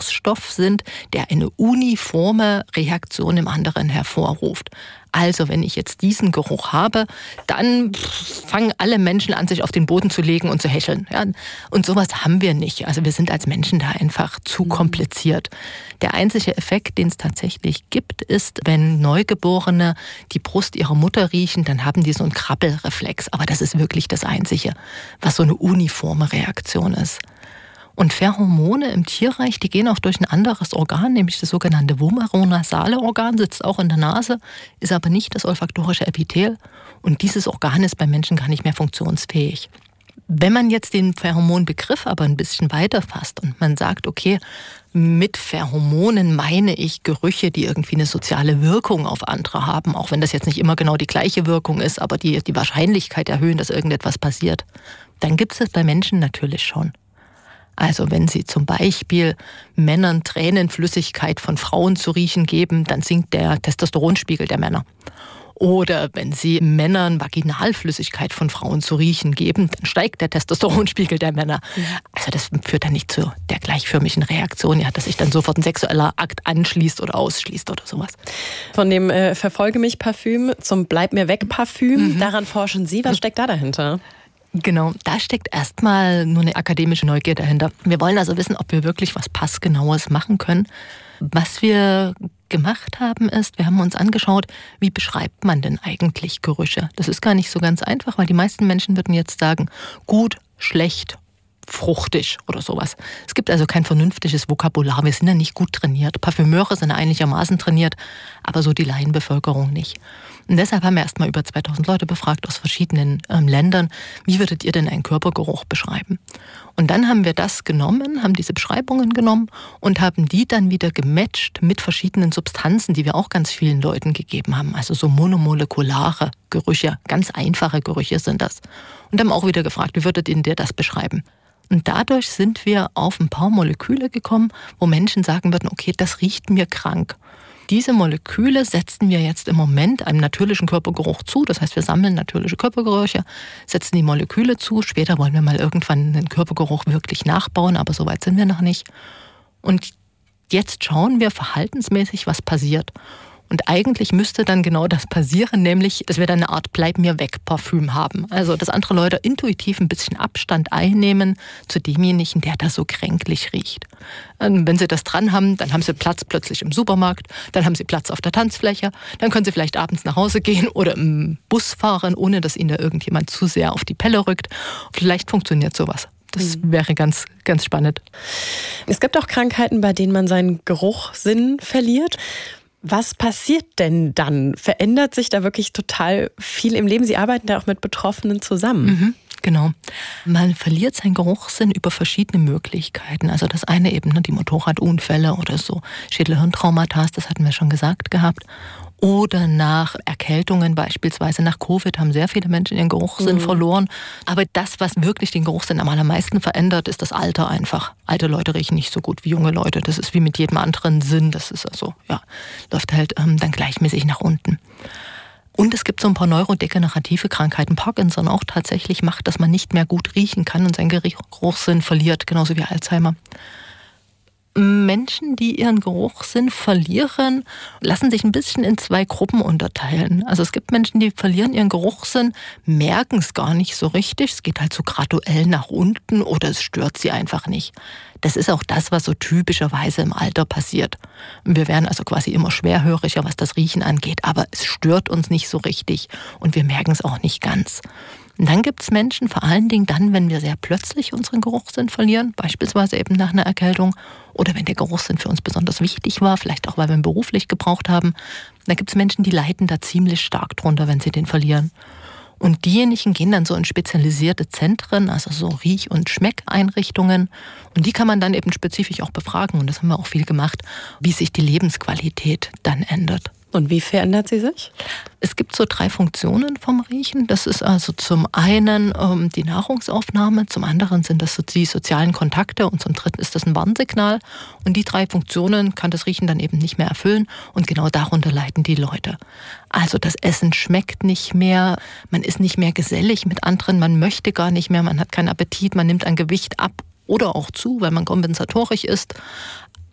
Geruchsstoff sind, der eine uniforme Reaktion im anderen hervorruft. Also wenn ich jetzt diesen Geruch habe, dann fangen alle Menschen an, sich auf den Boden zu legen und zu hecheln. Ja, und sowas haben wir nicht. Also wir sind als Menschen da einfach zu kompliziert. Der einzige Effekt, den es tatsächlich gibt, ist, wenn Neugeborene die Brust ihrer Mutter riechen, dann haben die so einen Krabbelreflex. Aber das ist wirklich das Einzige, was so eine uniforme Reaktion ist. Und Pheromone im Tierreich, die gehen auch durch ein anderes Organ, nämlich das sogenannte vomeronasale Organ, sitzt auch in der Nase, ist aber nicht das olfaktorische Epithel. Und dieses Organ ist beim Menschen gar nicht mehr funktionsfähig. Wenn man jetzt den Pheromonbegriff aber ein bisschen weiter fasst und man sagt, okay, mit Pheromonen meine ich Gerüche, die irgendwie eine soziale Wirkung auf andere haben, auch wenn das jetzt nicht immer genau die gleiche Wirkung ist, aber die Wahrscheinlichkeit erhöhen, dass irgendetwas passiert, dann gibt es das bei Menschen natürlich schon. Also wenn Sie zum Beispiel Männern Tränenflüssigkeit von Frauen zu riechen geben, dann sinkt der Testosteronspiegel der Männer. Oder wenn Sie Männern Vaginalflüssigkeit von Frauen zu riechen geben, dann steigt der Testosteronspiegel der Männer. Also das führt dann nicht zu der gleichförmigen Reaktion, ja, dass sich dann sofort ein sexueller Akt anschließt oder ausschließt oder sowas. Von dem Verfolge mich Parfüm zum Bleib mir weg Parfüm, daran forschen Sie. Was steckt da dahinter? Genau, da steckt erstmal nur eine akademische Neugier dahinter. Wir wollen also wissen, ob wir wirklich was Passgenaues machen können. Was wir gemacht haben ist, wir haben uns angeschaut, wie beschreibt man denn eigentlich Gerüche? Das ist gar nicht so ganz einfach, weil die meisten Menschen würden jetzt sagen, gut, schlecht, fruchtig oder sowas. Es gibt also kein vernünftiges Vokabular. Wir sind ja nicht gut trainiert. Parfümeure sind einigermaßen trainiert, aber so die Laienbevölkerung nicht. Und deshalb haben wir erstmal über 2000 Leute befragt aus verschiedenen Ländern. Wie würdet ihr denn einen Körpergeruch beschreiben? Und dann haben wir das genommen, haben diese Beschreibungen genommen und haben die dann wieder gematcht mit verschiedenen Substanzen, die wir auch ganz vielen Leuten gegeben haben. Also so monomolekulare Gerüche, ganz einfache Gerüche sind das. Und haben auch wieder gefragt, wie würdet ihr das beschreiben? Und dadurch sind wir auf ein paar Moleküle gekommen, wo Menschen sagen würden, okay, das riecht mir krank. Diese Moleküle setzen wir jetzt im Moment einem natürlichen Körpergeruch zu. Das heißt, wir sammeln natürliche Körpergerüche, setzen die Moleküle zu. Später wollen wir mal irgendwann den Körpergeruch wirklich nachbauen, aber so weit sind wir noch nicht. Und jetzt schauen wir verhaltensmäßig, was passiert. Und eigentlich müsste dann genau das passieren, nämlich, dass wir dann eine Art Bleib-mir-weg-Parfüm haben. Also, dass andere Leute intuitiv ein bisschen Abstand einnehmen zu demjenigen, der da so kränklich riecht. Wenn sie das dran haben, dann haben sie Platz plötzlich im Supermarkt, dann haben sie Platz auf der Tanzfläche, dann können sie vielleicht abends nach Hause gehen oder im Bus fahren, ohne dass ihnen da irgendjemand zu sehr auf die Pelle rückt. Vielleicht funktioniert sowas. Das wäre ganz, ganz spannend. Es gibt auch Krankheiten, bei denen man seinen Geruchssinn verliert. Was passiert denn dann? Verändert sich da wirklich total viel im Leben? Sie arbeiten da auch mit Betroffenen zusammen. Genau. Man verliert seinen Geruchssinn über verschiedene Möglichkeiten. Also das eine eben, die Motorradunfälle oder so Schädel-Hirntraumata, das hatten wir schon gesagt gehabt. Oder nach Erkältungen, beispielsweise nach Covid, haben sehr viele Menschen ihren Geruchssinn verloren. Aber das, was wirklich den Geruchssinn am allermeisten verändert, ist das Alter einfach. Alte Leute riechen nicht so gut wie junge Leute. Das ist wie mit jedem anderen Sinn. Das ist also, ja, läuft halt dann gleichmäßig nach unten. Und es gibt so ein paar neurodegenerative Krankheiten. Parkinson auch tatsächlich macht, dass man nicht mehr gut riechen kann und seinen Geruchssinn verliert, genauso wie Alzheimer. Menschen, die ihren Geruchssinn verlieren, lassen sich ein bisschen in zwei Gruppen unterteilen. Also es gibt Menschen, die verlieren ihren Geruchssinn, merken es gar nicht so richtig. Es geht halt so graduell nach unten oder es stört sie einfach nicht. Das ist auch das, was so typischerweise im Alter passiert. Wir werden also quasi immer schwerhöriger, was das Riechen angeht, aber es stört uns nicht so richtig und wir merken es auch nicht ganz. Und dann gibt es Menschen, vor allen Dingen dann, wenn wir sehr plötzlich unseren Geruchssinn verlieren, beispielsweise eben nach einer Erkältung oder wenn der Geruchssinn für uns besonders wichtig war, vielleicht auch, weil wir ihn beruflich gebraucht haben. Da gibt es Menschen, die leiden da ziemlich stark drunter, wenn sie den verlieren. Und diejenigen gehen dann so in spezialisierte Zentren, also so Riech- und Schmeckeinrichtungen. Und die kann man dann eben spezifisch auch befragen, und das haben wir auch viel gemacht, wie sich die Lebensqualität dann ändert. Und wie verändert sie sich? Es gibt so 3 Funktionen vom Riechen. Das ist also zum einen die Nahrungsaufnahme, zum anderen sind das so die sozialen Kontakte und zum dritten ist das ein Warnsignal. Und die 3 Funktionen kann das Riechen dann eben nicht mehr erfüllen und genau darunter leiden die Leute. Also das Essen schmeckt nicht mehr, man ist nicht mehr gesellig mit anderen, man möchte gar nicht mehr, man hat keinen Appetit, man nimmt an Gewicht ab oder auch zu, weil man kompensatorisch ist.